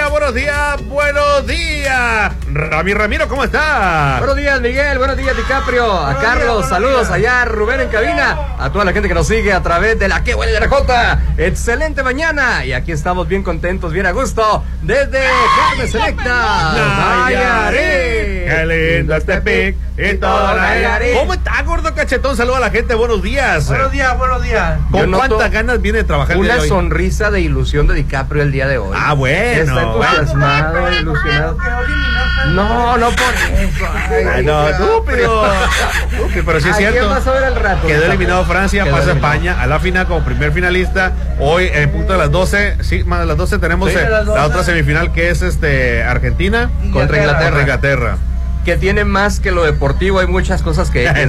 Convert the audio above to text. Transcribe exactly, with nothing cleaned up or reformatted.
días, buenos días, buenos días. Rami Ramiro, ¿cómo está? Buenos días, Miguel, buenos días, DiCaprio. A Buenos Carlos, días, saludos días. allá, Rubén en cabina. A toda la gente que nos sigue a través de la que huele de la Jota. Excelente mañana. Y aquí estamos bien contentos, bien a gusto. Desde Carne Selecta, Nayarit. Qué lindo este pic y todo Nayarit. ¿Cómo está, gordo cachetón? Saluda a la gente, buenos días. Buenos días, buenos días. ¿Con Yo cuántas noto ganas viene de trabajar el día Una de hoy? sonrisa de ilusión de DiCaprio el día de hoy. Ah, bueno. Está entusiasmado, ilusionado. No, no por eso. Ay, Ay, no, estúpido. Estúpido, pero sí es ¿A quién cierto. vas a ver al rato? Quedó eliminado Francia, Quedó pasa eliminado. España a la final como primer finalista. Hoy, en punto de las doce, sí, más de las doce tenemos Sí, eh, a las la doce. otra semifinal que es este Argentina Contra Inglaterra. contra Inglaterra. Que tiene más que lo deportivo, hay muchas cosas que